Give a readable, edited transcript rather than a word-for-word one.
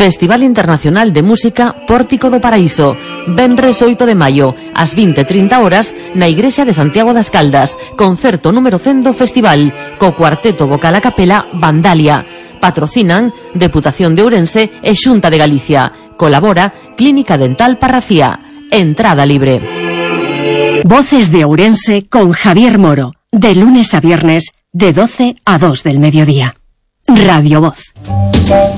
Festival Internacional de Música Pórtico do Paraíso, venres 8 de maio, ás 20:30 horas, na Igrexa de Santiago das Caldas, concerto número 100 do festival, co cuarteto vocal a capela Vandalia. Patrocinan Deputación de Ourense e Xunta de Galicia. Colabora Clínica Dental Parracía. Entrada libre. Voces de Ourense con Javier Moro, de lunes a viernes, de 12 a 2 del mediodía. Radio Voz.